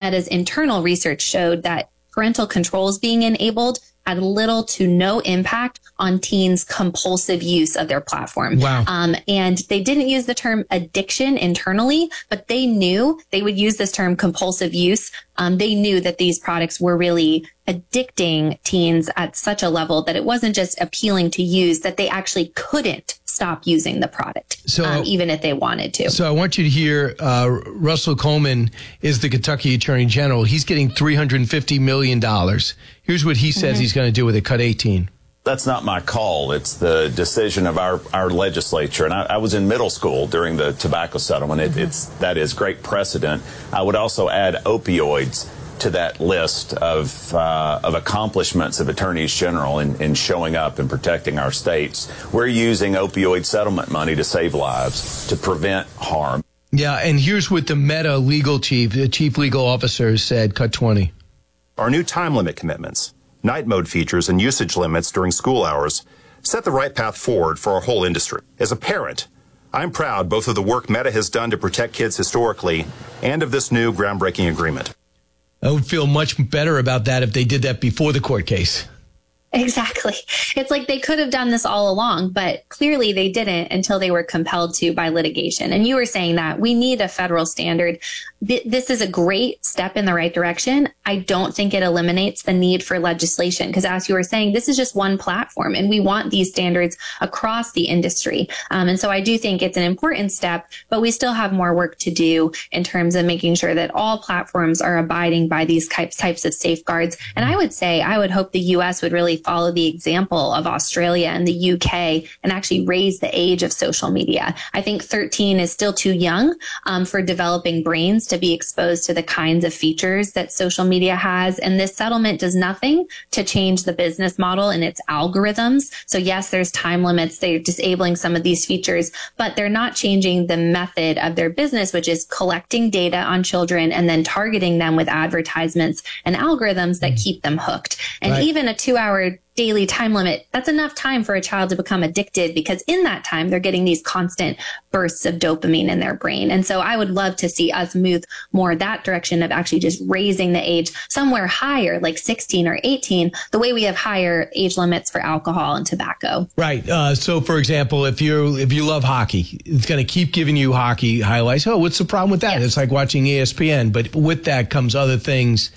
Meta's internal research showed that parental controls being enabled had little to no impact on teens' compulsive use of their platform. Wow. And they didn't use the term addiction internally, but they knew they would use this term compulsive use. They knew that these products were really addicting teens at such a level that it wasn't just appealing to use, that they actually couldn't stop using the product, even if they wanted to. So I want you to hear Russell Coleman is the Kentucky Attorney General. He's getting $350 million. Here's what he says he's going to do with it, Cut 18. That's not my call. It's the decision of our legislature. And I was in middle school during the tobacco settlement. That is great precedent. I would also add opioids to that list of accomplishments of attorneys general in showing up and protecting our states. We're using opioid settlement money to save lives, to prevent harm. Yeah, and here's what the Meta legal chief, the chief legal officer, said, Cut 20. Our new time limit commitments, night mode features, and usage limits during school hours set the right path forward for our whole industry. As a parent, I'm proud both of the work Meta has done to protect kids historically and of this new groundbreaking agreement. I would feel much better about that if they did that before the court case. Exactly. It's like they could have done this all along, but clearly they didn't until they were compelled to by litigation. And you were saying that we need a federal standard. This is a great step in the right direction. I don't think it eliminates the need for legislation because, as you were saying, this is just one platform and we want these standards across the industry. And so I do think it's an important step, but we still have more work to do in terms of making sure that all platforms are abiding by these types of safeguards. And I would hope the U.S. would really follow the example of Australia and the UK and actually raise the age of social media. I think 13 is still too young for developing brains to be exposed to the kinds of features that social media has. And this settlement does nothing to change the business model and its algorithms. So yes, there's time limits. They're disabling some of these features, but they're not changing the method of their business, which is collecting data on children and then targeting them with advertisements and algorithms that keep them hooked. And even a 2-hour daily time limit, that's enough time for a child to become addicted because in that time, they're getting these constant bursts of dopamine in their brain. And so I would love to see us move more that direction of actually just raising the age somewhere higher, like 16 or 18, the way we have higher age limits for alcohol and tobacco. Right. So, for example, if you love hockey, it's going to keep giving you hockey highlights. Oh, what's the problem with that? Yes. It's like watching ESPN. But with that comes other things.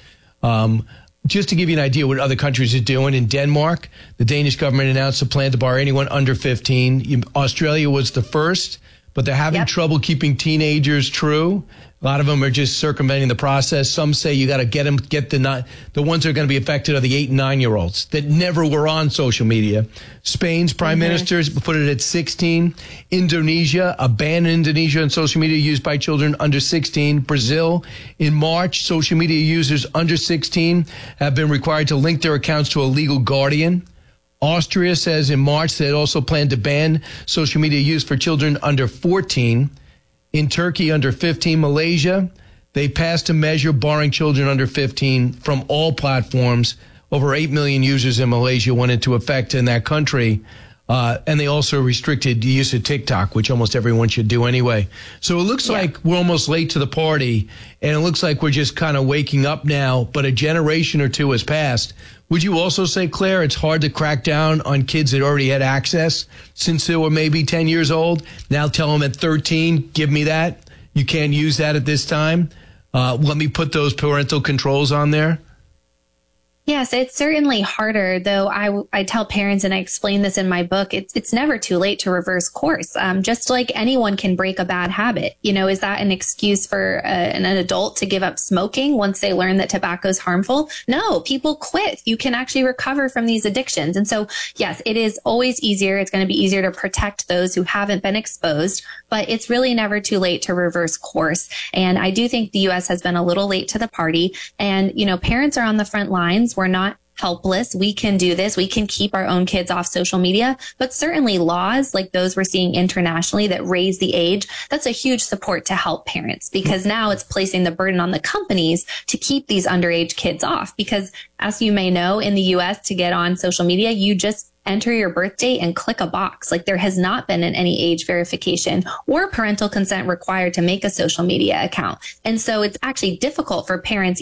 Just to give you an idea what other countries are doing, in Denmark, the Danish government announced a plan to bar anyone under 15. Australia was the first, but they're having trouble keeping teenagers true. A lot of them are just circumventing the process. Some say you got to get the ones that are going to be affected are the 8 and 9-year-olds that never were on social media. Spain's prime minister put it at 16. Indonesia, a ban in Indonesia on social media used by children under 16. Brazil, in March, social media users under 16 have been required to link their accounts to a legal guardian. Austria says in March they also plan to ban social media use for children under 14. In Turkey, under 15, Malaysia, they passed a measure barring children under 15 from all platforms. Over 8 million users in Malaysia went into effect in that country. And they also restricted the use of TikTok, which almost everyone should do anyway. So it looks like we're almost late to the party, and it looks like we're just kind of waking up now, but a generation or two has passed. Would you also say, Claire, it's hard to crack down on kids that already had access since they were maybe 10 years old? Now tell them at 13, give me that. You can't use that at this time. Let me put those parental controls on there. Yes, it's certainly harder, though I tell parents, and I explain this in my book, it's never too late to reverse course. Just like anyone can break a bad habit. You know, is that an excuse for an adult to give up smoking once they learn that tobacco is harmful? No, people quit. You can actually recover from these addictions. And so, yes, it is always easier. It's going to be easier to protect those who haven't been exposed, but it's really never too late to reverse course. And I do think the U.S. has been a little late to the party. And, you know, parents are on the front lines. We're not helpless. We can do this. We can keep our own kids off social media, but certainly laws like those we're seeing internationally that raise the age, that's a huge support to help parents, because now it's placing the burden on the companies to keep these underage kids off. Because as you may know, in the US, to get on social media, you just enter your birth date and click a box. Like, there has not been any age verification or parental consent required to make a social media account. And so it's actually difficult for parents